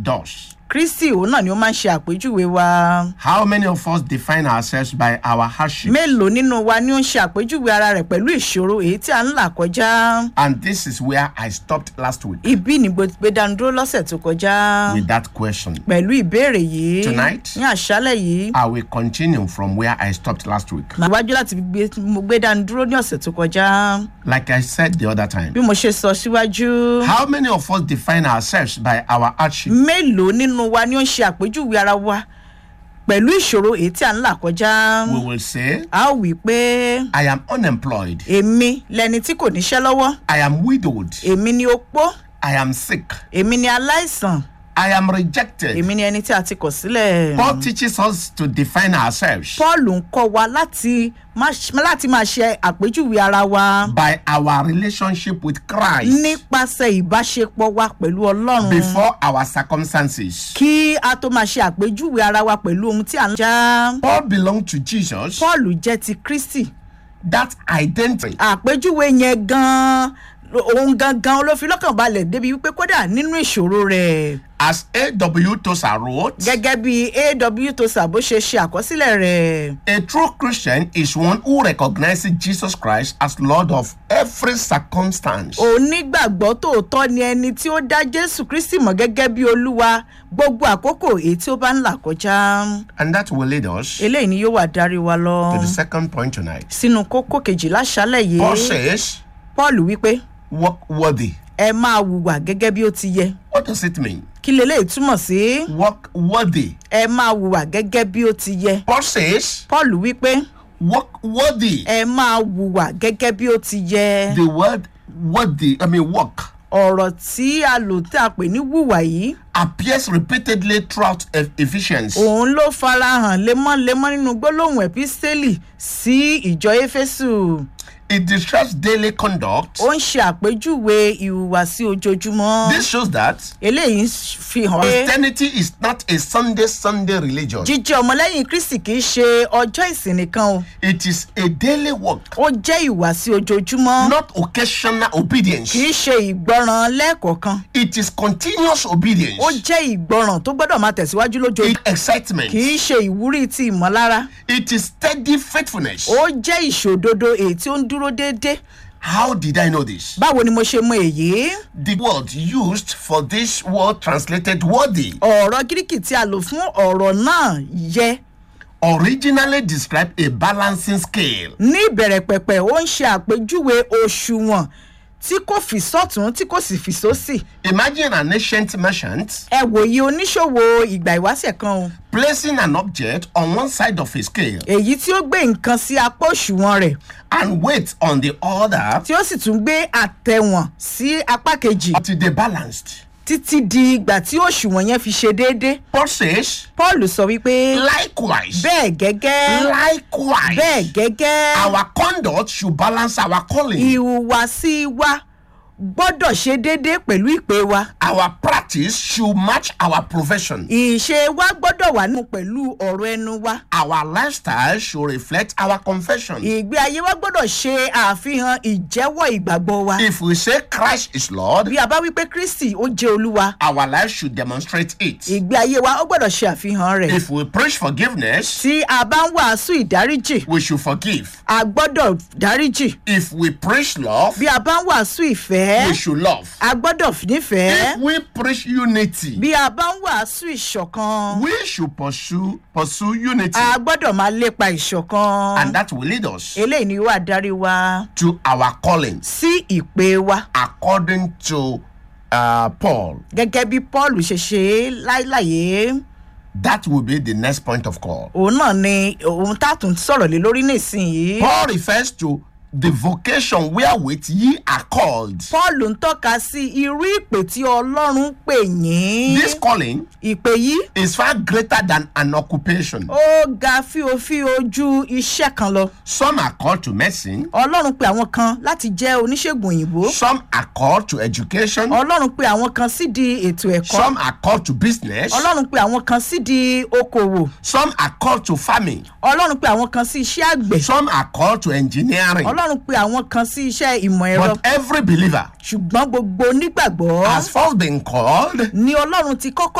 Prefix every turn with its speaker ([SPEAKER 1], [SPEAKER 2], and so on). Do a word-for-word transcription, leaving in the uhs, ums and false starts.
[SPEAKER 1] does.
[SPEAKER 2] Kristi òun náà ni ó máa ń ṣe àpèjúwe wa.
[SPEAKER 1] How many of us define ourselves by our hardship?
[SPEAKER 2] Mélòó nínú wa ni ó ń ṣe àpèjúwe ara rẹ̀ pẹ̀lú ìṣòro èyí tí a ń là kọjá?
[SPEAKER 1] And this is where I stopped last week.
[SPEAKER 2] Ibi ni gbé dánudúró lọ́sẹ̀ tó kọjá.
[SPEAKER 1] With that question.
[SPEAKER 2] Pẹ̀lú ìbéèrè yìí.
[SPEAKER 1] Tonight,
[SPEAKER 2] ní àṣálẹ̀ yìí.
[SPEAKER 1] I will continue from where I stopped last week.
[SPEAKER 2] Màá wájú láti gbé dánudúró ní ọ̀sẹ̀ tó kọjá.
[SPEAKER 1] Like I said the other time.
[SPEAKER 2] Bí mo ṣe sọ síwájú.
[SPEAKER 1] How many of us define ourselves by our hardship?
[SPEAKER 2] Mélòó nínú wa ni ó ń ṣe àpèjúwe ara wa pẹ̀lú ìṣòro èyí tí a ń là kọjá?
[SPEAKER 1] We will say,
[SPEAKER 2] a ó wí pé
[SPEAKER 1] I am unemployed.
[SPEAKER 2] Èmi lẹni tí kò níṣẹ́ lọ́wọ́.
[SPEAKER 1] I am widowed.
[SPEAKER 2] Èmi ni opó.
[SPEAKER 1] I am sick.
[SPEAKER 2] Èmi ni aláìsàn.
[SPEAKER 1] I am rejected.
[SPEAKER 2] Èmi ni ẹni tí a ti kọ̀ sílẹ̀.
[SPEAKER 1] Paul teaches us to define ourselves.
[SPEAKER 2] Paul ń kọ́ wa láti láti máa ṣe àpèjúwe ara wa.
[SPEAKER 1] By our relationship with Christ.
[SPEAKER 2] Nípasẹ̀ ìbáṣepọ̀ wa pẹ̀lú Ọlọ́run.
[SPEAKER 1] Before our circumstances.
[SPEAKER 2] Kí a tó máa ṣe àpèjúwe ara wa pẹ̀lú ohun tí a ń já.
[SPEAKER 1] Paul belonged to Jesus.
[SPEAKER 2] Paul jẹ́ ti Kristi.
[SPEAKER 1] That identity.
[SPEAKER 2] Àpèjúwe yẹn gan-an òun gangan ló fi lọ́kàn balẹ̀ débi wípé kódà nínú ìṣòro rẹ̀.
[SPEAKER 1] As A W Tozer wrote.
[SPEAKER 2] Gẹ́gẹ́ bí A W Tozer bó ṣe ṣe àkọsílẹ̀ rẹ̀.
[SPEAKER 1] A true Christian is one who recognizes Jesus Christ as Lord of every circumstance.
[SPEAKER 2] Onígbàgbọ́ tòótọ́ ni ẹni tí ó dá Jésù Kristi mọ̀ gẹ́gẹ́ bí Olúwa gbogbo àkókò èyí tí ó bá ń là kọjá.
[SPEAKER 1] And that will lead us.
[SPEAKER 2] Eléyìí ni yóò wá darí wa lọ.
[SPEAKER 1] To the second point tonight.
[SPEAKER 2] Sínú kókó kejì láṣálẹ̀ yìí.
[SPEAKER 1] Paul says.
[SPEAKER 2] Paul wípé.
[SPEAKER 1] Walk worthy.
[SPEAKER 2] Ẹ máa hùwà gẹ́gẹ́ bí ó ti yẹ.
[SPEAKER 1] What does it mean?
[SPEAKER 2] Kí leléyìí túmọ̀ sí?
[SPEAKER 1] Walk worthy.
[SPEAKER 2] Ẹ máa hùwà gẹ́gẹ́ bí ó ti yẹ.
[SPEAKER 1] Paul says.
[SPEAKER 2] Paul wípé.
[SPEAKER 1] Walk worthy.
[SPEAKER 2] Ẹ máa hùwà gẹ́gẹ́ bí ó ti yẹ.
[SPEAKER 1] The word worthy, I mean walk.
[SPEAKER 2] Ọ̀rọ̀ tí a lò tí a pè ní hùwà yìí.
[SPEAKER 1] Appears repeatedly throughout Ephesians.
[SPEAKER 2] Òun ló farahàn lemọ́lemọ́ nínú gbólóhùn episteli sí ìjọ Éfésù.
[SPEAKER 1] It describes daily conduct.
[SPEAKER 2] Ó ń ṣe àpèjúwe ìhùwàsí ojoojúmọ́.
[SPEAKER 1] This shows that.
[SPEAKER 2] Eléyìí fi hàn pé.
[SPEAKER 1] Christianity is not a Sunday Sunday religion.
[SPEAKER 2] Jíjẹ́ ọmọlẹ́yìn Kristi kì í ṣe ọjọ́ ìsìn nìkan o.
[SPEAKER 1] It is a daily work.
[SPEAKER 2] Ó jẹ́ ìhùwàsí ojoojúmọ́.
[SPEAKER 1] Not occasional obedience.
[SPEAKER 2] Kì í ṣe ìgbọràn lẹ́ẹ̀kọ̀ọ̀kan.
[SPEAKER 1] It is continuous obedience.
[SPEAKER 2] Ó jẹ́ ìgbọràn tó gbọ́dọ̀ máa tẹ̀síwájú lójoojúmọ́.
[SPEAKER 1] It excitement.
[SPEAKER 2] Kì í ṣe ìwúrí ti ìmọ̀lára.
[SPEAKER 1] It is steady faithfulness.
[SPEAKER 2] Ó jẹ́ ìṣòdodo èyí tí ó ń dúró déédéé.
[SPEAKER 1] How did I know this?
[SPEAKER 2] Báwo ni mo ṣe mọ èyí?
[SPEAKER 1] The word used for this word translated worthy.
[SPEAKER 2] Ọ̀rọ̀ Gíríkì tí a lò fún ọ̀rọ̀ náà yẹ.
[SPEAKER 1] Originally described a balancing scale.
[SPEAKER 2] Ní ìbẹ̀rẹ̀ pẹ̀pẹ̀ ó ń ṣe àpèjúwe òṣùwọ̀n tí kò fi sọ́tún tí kò sì fi sósì.
[SPEAKER 1] Imagine an ancient merchant.
[SPEAKER 2] Ẹ wòye oníṣòwò ìgbà ìwáṣẹ̀ kan o.
[SPEAKER 1] Placing an object on one side of a scale.
[SPEAKER 2] Èyí tí ó gbé nǹkan sí apá òṣùwọ̀n rẹ̀.
[SPEAKER 1] And weight on the other.
[SPEAKER 2] Tí ó sì tún gbé àtẹ̀wọ̀n sí apá kejì.
[SPEAKER 1] Until they balanced.
[SPEAKER 2] Títí di ìgbà tí òṣùwọ̀n yẹn fi ṣe déédé.
[SPEAKER 1] Paul says.
[SPEAKER 2] Paul sọ wípé.
[SPEAKER 1] Likewise.
[SPEAKER 2] Bẹ́ẹ̀ gẹ́gẹ́.
[SPEAKER 1] Likewise.
[SPEAKER 2] Bẹ́ẹ̀ gẹ́gẹ́.
[SPEAKER 1] Our conduct should balance our calling.
[SPEAKER 2] Ìhùwàsí wa gbọ́dọ̀ ṣe déédé pẹ̀lú ìpè wa.
[SPEAKER 1] Our practice should match our profession.
[SPEAKER 2] Ìṣe wa gbọ́dọ̀ wà nù pẹ̀lú ọ̀rọ̀ ẹnu wa.
[SPEAKER 1] Our lifestyle should reflect our confession.
[SPEAKER 2] Ìgbé ayé wa gbọ́dọ̀ ṣe àfihàn ìjẹ́wọ́ ìgbàgbọ́ wa.
[SPEAKER 1] If we say Christ is Lord.
[SPEAKER 2] Bí a bá wí pé Kristi ó jẹ́ Olúwa.
[SPEAKER 1] Our life should demonstrate it.
[SPEAKER 2] Ìgbé ayé wa ó gbọ́dọ̀ ṣe àfihàn rẹ̀.
[SPEAKER 1] If we preach forgiveness.
[SPEAKER 2] Tí a bá ń wàásù ìdáríjì.
[SPEAKER 1] We should forgive.
[SPEAKER 2] A gbọ́dọ̀ dáríjì.
[SPEAKER 1] If we preach love.
[SPEAKER 2] Bí a bá ń wàásù ìfẹ́.
[SPEAKER 1] We should love.
[SPEAKER 2] A gbọ́dọ̀ nífẹ̀ẹ́.
[SPEAKER 1] If we preach unity.
[SPEAKER 2] Bí a bá ń wàásù ìṣọ̀kan.
[SPEAKER 1] We should pursue pursue unity.
[SPEAKER 2] A gbọ́dọ̀ máa lépa ìṣọ̀kan.
[SPEAKER 1] And that will lead us.
[SPEAKER 2] Eléyìí ni yóò darí wa.
[SPEAKER 1] To our calling.
[SPEAKER 2] Sí ìpè wa.
[SPEAKER 1] According to uh, Paul.
[SPEAKER 2] Gẹ́gẹ́ bí Paul ṣe ṣe láìláyé.
[SPEAKER 1] That will be the next point of call.
[SPEAKER 2] Òun náà ni ohun tá a tún sọ̀rọ̀ lé lórí nísìnyí.
[SPEAKER 1] Paul refers to the vocation wherewith ye are called.
[SPEAKER 2] Paul ń tọ́ka sí irú ìpè tí Ọlọ́run pè yín.
[SPEAKER 1] This calling.
[SPEAKER 2] Ìpè yìí.
[SPEAKER 1] Is far greater than an occupation.
[SPEAKER 2] Ó ga fíofío ju iṣẹ́ kan lọ.
[SPEAKER 1] Some are called to medicine.
[SPEAKER 2] Ọlọ́run pè àwọn kan láti jẹ́ oníṣègùn òyìnbó.
[SPEAKER 1] Some are called to education.
[SPEAKER 2] Ọlọ́run pè àwọn kan sídìí ètò ẹ̀kọ́.
[SPEAKER 1] Some are called to business.
[SPEAKER 2] Ọlọ́run pè àwọn kan sídìí okòwò.
[SPEAKER 1] Some are called to farming.
[SPEAKER 2] Ọlọ́run pè àwọn kan sí iṣẹ́ àgbẹ̀.
[SPEAKER 1] Some are called to engineering.
[SPEAKER 2] Ọlọ́run pè àwọn kan sí iṣẹ́ ìmọ̀ ẹ̀rọ.
[SPEAKER 1] But every believer.
[SPEAKER 2] Ṣùgbọ́n gbogbo onígbàgbọ́.
[SPEAKER 1] Has first been called.
[SPEAKER 2] Ni Ọlọ́run ti kọ́kọ́